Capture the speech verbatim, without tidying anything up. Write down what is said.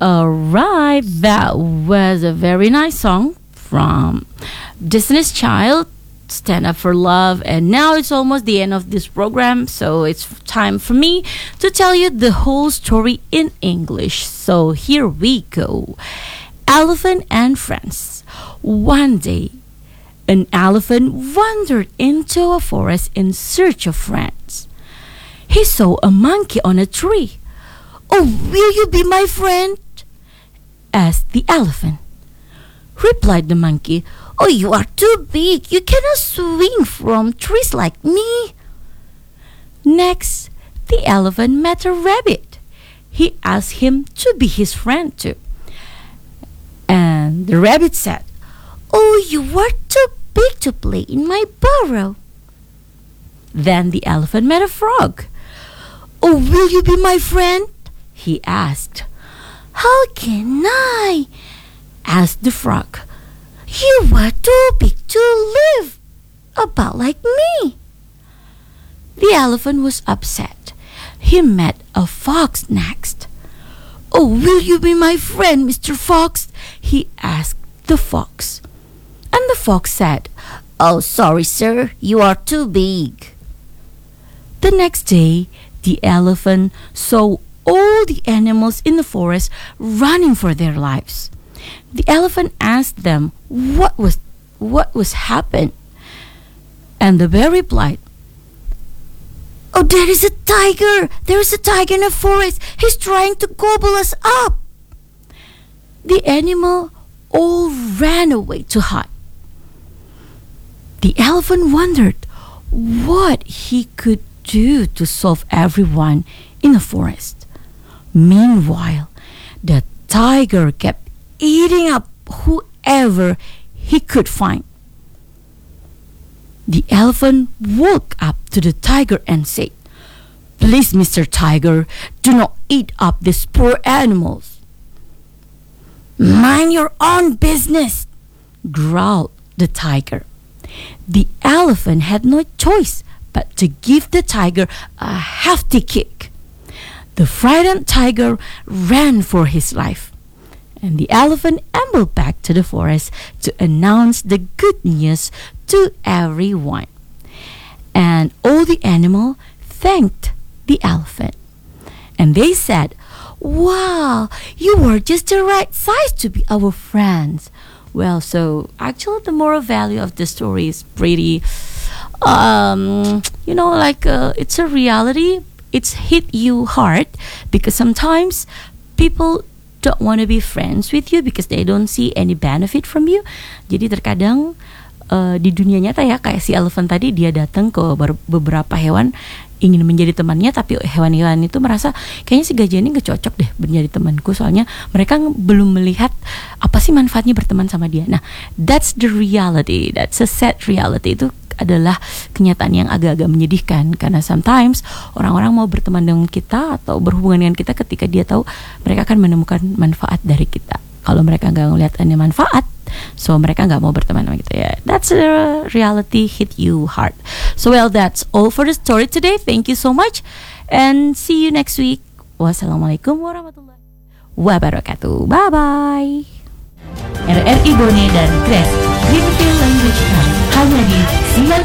Alright, that was a very nice song from Destiny's Child, Stand Up for Love. And now it's almost the end of this program, so it's time for me to tell you the whole story in English. So here we go. Elephant and Friends. One day, an elephant wandered into a forest in search of friends. He saw a monkey on a tree. "Oh, will you be my friend?" asked the elephant. Replied the monkey, "Oh, you are too big. You cannot swing from trees like me." Next, the elephant met a rabbit. He asked him to be his friend too. And the rabbit said, "Oh, you are too big to play in my burrow." Then the elephant met a frog. "Oh, will you be my friend?" he asked. "How can I?" asked the frog. "You are too big to live about like me." The elephant was upset. He met a fox next. "Oh, will you be my friend, Mister Fox?" he asked the fox. And the fox said, "Oh, sorry, sir, you are too big." The next day, the elephant saw all the animals in the forest running for their lives. The elephant asked them what was what was happened, and the bear replied, "Oh, there is a tiger! There is a tiger in the forest! He's trying to gobble us up!" The animal all ran away to hide. The elephant wondered what he could do to solve everyone in the forest. Meanwhile, the tiger kept eating up whoever he could find. The elephant walked up to the tiger and said, "Please, Mister Tiger, do not eat up these poor animals." "Mind your own business," growled the tiger. The elephant had no choice but to give the tiger a hefty kick. The frightened tiger ran for his life, and the elephant ambled back to the forest to announce the good news to everyone. And all the animals thanked the elephant. And they said, "Wow, you were just the right size to be our friends." Well, so actually the moral value of the story is pretty, um, you know, like uh, it's a reality. It's hit you hard because sometimes people don't want to be friends with you because they don't see any benefit from you. Jadi terkadang uh, di dunia nyata ya, kayak si elephant tadi, dia datang ke beberapa hewan ingin menjadi temannya, tapi hewan-hewan itu merasa kayaknya si gajah ini gak cocok deh menjadi temanku, soalnya mereka belum melihat apa sih manfaatnya berteman sama dia. Nah, that's the reality, that's a sad reality. Itu adalah kenyataan yang agak-agak menyedihkan, karena sometimes orang-orang mau berteman dengan kita atau berhubungan dengan kita ketika dia tahu mereka akan menemukan manfaat dari kita. Kalau mereka nggak ngelihat ada manfaat, so mereka nggak mau berteman sama kita ya. That's a reality hit you hard. So well, that's all for the story today. Thank you so much and see you next week. Wassalamualaikum warahmatullahi wabarakatuh. Bye bye. R R I Bone dan Grace Greenfield Language Camp hanya di